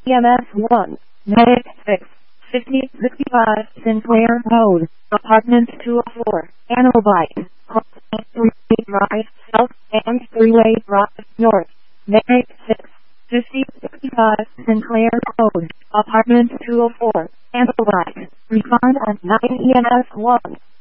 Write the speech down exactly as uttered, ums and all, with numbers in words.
E M S one, Medic six, fifty sixty-five, Sinclair Road, Apartment two oh four, Annobite, three-way Drive, South, and three-way Drive, North, Medic six, fifty sixty-five, Sinclair Road, Apartment two oh four, Annobite, refund of nine E M S one.